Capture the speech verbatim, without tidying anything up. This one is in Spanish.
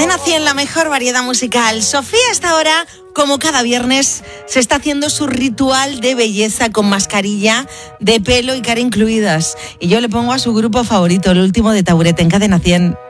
Cadena cien, la mejor variedad musical. Sofía hasta ahora, como cada viernes, se está haciendo su ritual de belleza con mascarilla, de pelo y cara incluidas. Y yo le pongo a su grupo favorito, el último de Taburete en Cadena cien.